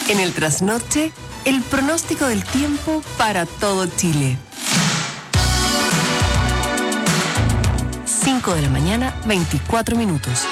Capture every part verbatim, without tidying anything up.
En el trasnoche, el pronóstico del tiempo para todo Chile. cinco de la mañana, veinticuatro minutos.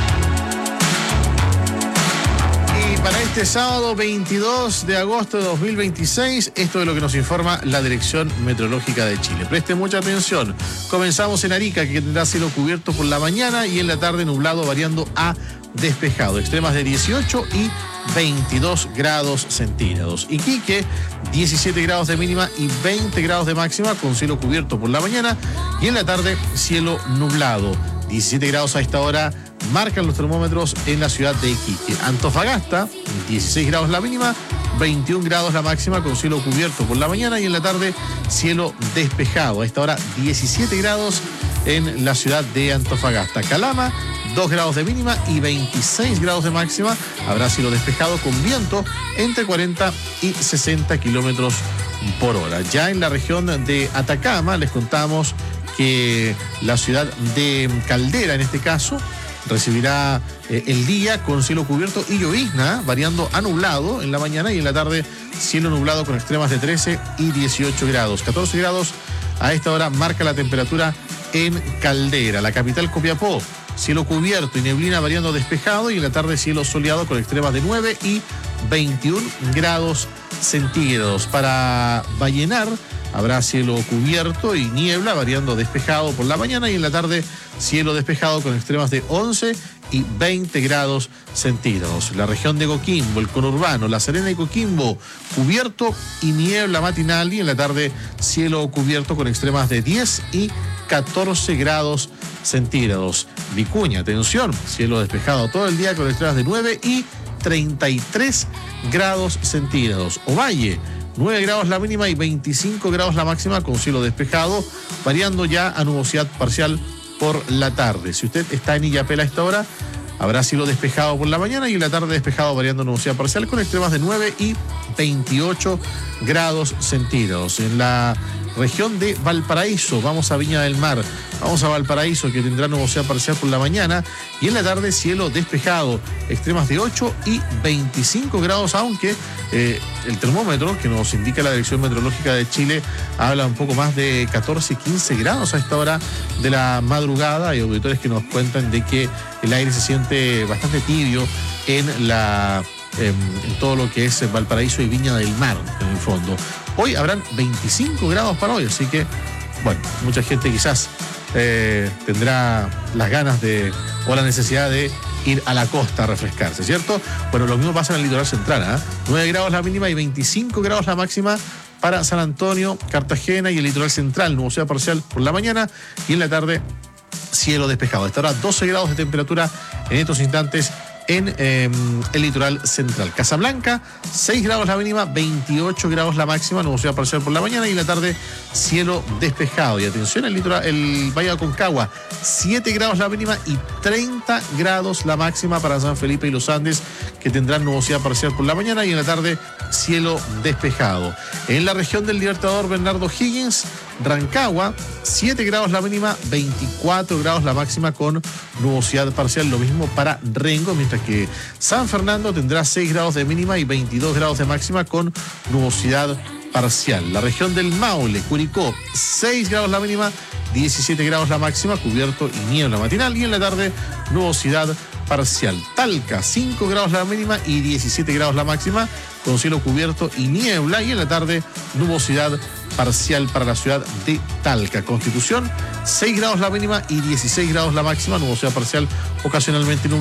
Y para este sábado veintidós de agosto de dos mil veintiséis, esto es lo que nos informa la Dirección Meteorológica de Chile. Preste mucha atención. Comenzamos en Arica, que tendrá cielo cubierto por la mañana y en la tarde nublado variando a despejado. Extremas de dieciocho y veintidós grados centígrados. Iquique, diecisiete grados de mínima y veinte grados de máxima con cielo cubierto por la mañana y en la tarde cielo nublado. diecisiete grados a esta hora marcan los termómetros en la ciudad de Iquique. Antofagasta, dieciséis grados la mínima, veintiún grados la máxima con cielo cubierto por la mañana y en la tarde cielo despejado. A esta hora diecisiete grados en la ciudad de Antofagasta. Calama, dos grados de mínima y veintiséis grados de máxima. Habrá cielo despejado con viento entre cuarenta y sesenta kilómetros por hora. Ya en la región de Atacama les contamos que la ciudad de Caldera, en este caso, recibirá eh, el día con cielo cubierto y llovizna, variando a nublado en la mañana y en la tarde cielo nublado con extremas de trece y dieciocho grados. catorce grados a esta hora marca la temperatura en Caldera. La capital Copiapó, cielo cubierto y neblina variando despejado y en la tarde cielo soleado con extremas de nueve y veintiún grados centígrados. Para Vallenar habrá cielo cubierto y niebla variando despejado por la mañana y en la tarde cielo despejado con extremas de once y veinte grados centígrados. La región de Coquimbo, el conurbano, La Serena y Coquimbo, cubierto y niebla matinal y en la tarde cielo cubierto con extremas de diez y catorce grados centígrados. Vicuña, atención, cielo despejado todo el día con extremas de nueve y treinta y tres grados centígrados. Ovalle, nueve grados la mínima y veinticinco grados la máxima con cielo despejado, variando ya a nubosidad parcial por la tarde. Si usted está en Illapel a esta hora, habrá cielo despejado por la mañana y en la tarde despejado variando a nubosidad parcial con extremas de nueve y veintiocho grados centígrados. En la región de Valparaíso, vamos a Viña del Mar, vamos a Valparaíso, que tendrá nubosidad parcial por la mañana y en la tarde cielo despejado, extremas de ocho y veinticinco grados, aunque eh, el termómetro que nos indica la Dirección Meteorológica de Chile habla un poco más de catorce y quince grados a esta hora de la madrugada. Hay auditores que nos cuentan de que el aire se siente bastante tibio en la en, en todo lo que es Valparaíso y Viña del Mar, en el fondo. Hoy habrán veinticinco grados para hoy, así que, bueno, mucha gente quizás eh, tendrá las ganas de o la necesidad de ir a la costa a refrescarse, ¿cierto? Bueno, lo mismo pasa en el litoral central, ¿eh? nueve grados la mínima y veinticinco grados la máxima para San Antonio, Cartagena y el litoral central, nubosidad parcial por la mañana y en la tarde cielo despejado. Estará doce grados de temperatura en estos instantes en eh, el litoral central. Casablanca, seis grados la mínima, veintiocho grados la máxima, nubosidad parcial por la mañana y en la tarde cielo despejado. Y atención, el litoral, el Valle de Aconcagua, siete grados la mínima y treinta grados la máxima para San Felipe y los Andes, que tendrán nubosidad parcial por la mañana y en la tarde cielo despejado. En la región del Libertador Bernardo Higgins, Rancagua, siete grados la mínima, veinticuatro grados la máxima con nubosidad parcial, lo mismo para Rengo, mientras que San Fernando tendrá seis grados de mínima y veintidós grados de máxima con nubosidad parcial. La región del Maule, Curicó, seis grados la mínima, diecisiete grados la máxima, cubierto y niebla matinal y en la tarde nubosidad parcial. Talca, cinco grados la mínima y diecisiete grados la máxima con cielo cubierto y niebla y en la tarde nubosidad parcial para la ciudad de Talca. Constitución, seis grados la mínima y dieciséis grados la máxima, nubosidad parcial ocasionalmente nublada.